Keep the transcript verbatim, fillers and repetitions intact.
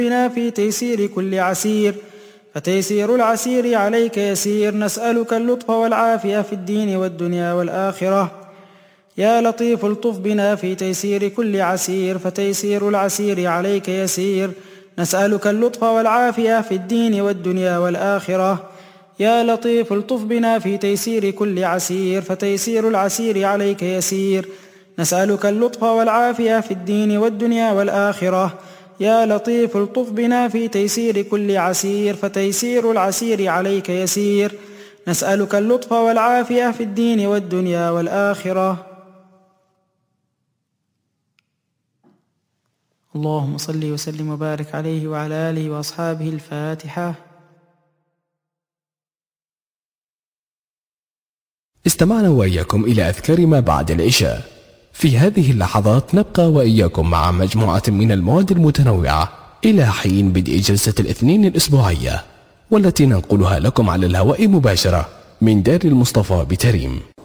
بنا في تيسير كل عسير فتيسير العسير عليك يسير نسألك اللطف والعافية في الدين والدنيا والآخرة يا لطيف الطف بنا في تيسير كل عسير فتيسير العسير عليك يسير نسألك اللطف والعافية في الدين والدنيا والآخرة يا لطيف الطف بنا في تيسير كل عسير فتيسير العسير عليك يسير نسألك اللطف والعافية في الدين والدنيا والآخرة يا لطيف الطف بنا في تيسير كل عسير فتيسير العسير عليك يسير نسألك اللطف والعافية في الدين والدنيا والآخرة. اللهم صل وسلم وبارك عليه وعلى آله وأصحابه. الفاتحة. استمعنا وإياكم إلى أذكار ما بعد العشاء. في هذه اللحظات نبقى وإياكم مع مجموعة من المواد المتنوعة إلى حين بدء جلسة الاثنين الأسبوعية، والتي ننقلها لكم على الهواء مباشرة من دار المصطفى بتريم.